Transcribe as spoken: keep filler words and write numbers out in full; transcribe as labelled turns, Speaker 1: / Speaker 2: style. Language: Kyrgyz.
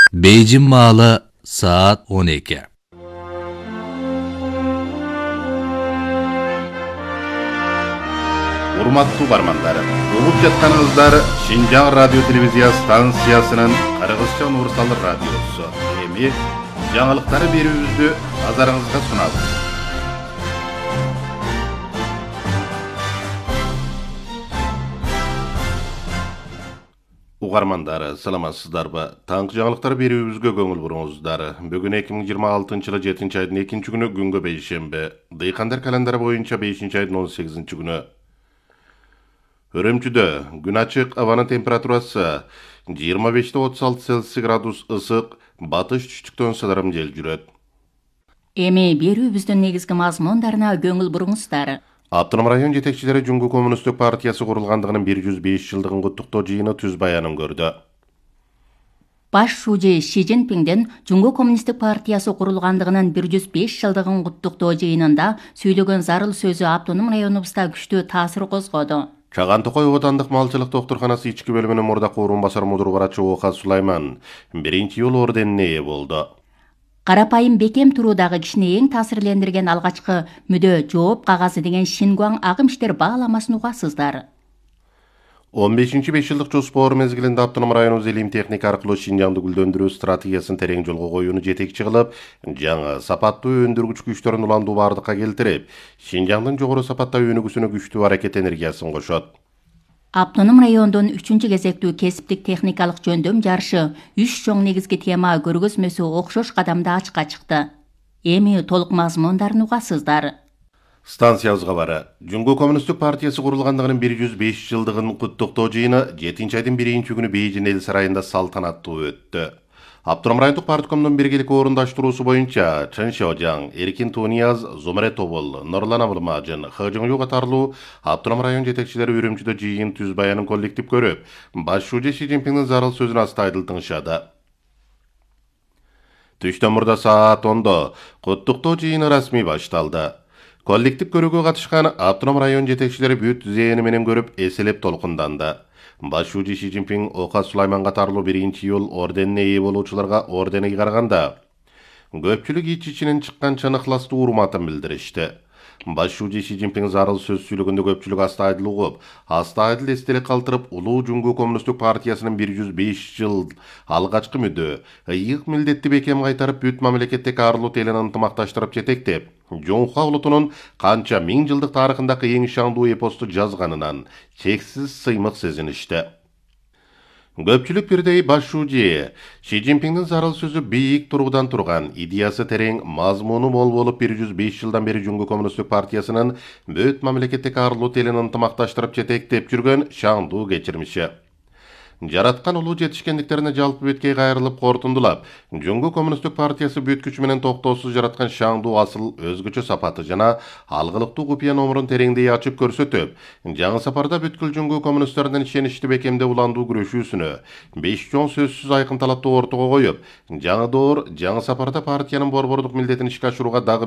Speaker 1: Beyjin malı saat on iki.
Speaker 2: Урматтуу бармандар, угуп жатканыңыздар Шинжаң радио телевизия станциясынын Кыргызча универсал радиосу. Эми жаңылыктары берүүбүздү назарыңызга сунабыз. Угармандар, саламатсыздарбы? Таңкы жаңылыктар берүүбүзгө көңүл буруңуздар. Бүгүн эки миң жыйырма алтынчы жылы жетинчи айдын экинчи күнү күнгө бейшемби. Дыйкандар календары боюнча бешинчи айдын он сегизинчи күнү. Өрөмчүдө күн ачык, абанын температурасы жыйырма беште отуз алты Цельсий градус ысык, батыш түштүктөн сыдырым жел жүрөт.
Speaker 3: Эми берүүбүздүн негизги мазмундарына көңүл буруңуздар.
Speaker 2: Автоном район жетекчилери Жуңгу коммунисттик партиясы курулгандыгынын бир жүз беш жылдыгын куттуктоо жыйыны түз баянын көрдү.
Speaker 3: Баш шужи Ши Цзиньпиндин Жуңгу коммунисттик партиясы курулгандыгынын бир жүз беш жылдыгын куттуктоо жыйынында сүйлөгөн зарыл сөзү автоном районубузда күчтүү таасир козгоду.
Speaker 2: Чаган Токой оотандык малчылык доктурканасы ички бөлүмүнүн мурдакы орун басар мудур барачы Ока Сулайман биринчи жыл орденине ээ болду.
Speaker 3: Карапайым бекем туруудагы кишини эң таасирлендирген алгачкы мүдө жооп кагазы деген Шингуаң агым иштер бааламасын угасыздар.
Speaker 2: он бешинчи беш жылдык жоспор мезгилинде автоном районубуз илим техника аркылуу Шинжаңды гүлдөндүрүү стратегиясын терең жолго коюуну жетекчи кылып, жаңы сапаттуу өндүргүч күчтөрүн уландуу бардыкка келтирип, Шинжаңдын жогору сапаттагы өнүгүүсүнө күчтүү аракет энергиясын кошот.
Speaker 3: Автоном райондун үчүнчү кезектүү кесиптик техникалык жөндөм жарышы үч чоң негизги тема көргөзмөсү окшош кадамда ачыкка чыкты. Эми толук мазмундарын угасыздар.
Speaker 2: Станциябызга бары. Жуңгу коммунисттик партиясы курулгандыгынын бир жүз беш жылдыгын куттуктоо жыйыны жетинчи айдын биринчи күнү Бейжин эл сарайында салтанаттуу өттү. Автоном райондук парткомдун биргелик орундаштыруусу боюнча Чын Шожаң, Эркин Тунияз, Зумре Тобол, Нурлан Абылмажын, Хыжыңжу катарлуу автоном район жетекчилери Үрүмчүдө жыйын түз баянын коллектив көрүп, баш шужи Ши Цзиньпиндин зарыл сөзүн астайдыл тыңшады. Түштөн мурда саат ондо куттуктоо жыйыны расмий башталды. Коллектив көрүүгө катышкан автоном район жетекчилери бүт зээни менен көрүп, эселеп толкунданды. Баш шужи Ши Цзиньпин Ока Сулайман катарлуу биринчи жыл орденине ээ болуучуларга ордени караганда, көпчүлүк ич-ичинен чыккан чын ыхластуу урматын билдиришти. Баш шужи Ши Цзиньпин зарыл сөз сүйлөгөндө көпчүлүк астайдыл угуп, астайдыл эстелик калтырып, улуу Жуңгу коммунисттик партиясынын бир жүз беш жыл алгачкы мүдө, ыйык милдетти бекем кайтарып, бүт мамлекеттеги арлуу телин ынтымакташтырып жетектеп, Жоңха улутунун канча миң жылдык тарыхындагы эң шаңдуу эпосту жазганынан чексиз сыймык сезиништи. Көпчүлүк бирдей баш шужи Ши Цзиньпиндин зарыл сөзү бийик туруудан турган, идеясы терең, мазмуну мол болуп, бир жүз беш жылдан бери Жуңгу коммунисттик партиясынын бүт мамлекеттеги арлуу телин ынтымакташтырып жетектеп жүргөн шаңдуу кечирмиши. Жараткан улуу жетишкендиктерине жалпы беткей кайрылып кортундулап, Жуңгу коммунисттик партиясы бүт күчү менен токтоосуз жараткан шаңдуу асыл өзгөчө сапаты жана алгылыктуу купуя номурун тереңдей ачып көрсөтүп, жаңы сапарда бүткүл Жуңгу коммунисттеринин ишеничти бекемде уландуу күрөшүүсүнө беш чоң сөзсүз айкын талапты ортого коюп, жаңы доор жаңы сапарда партиянын борбордук милдетин ишке ашырууга дагы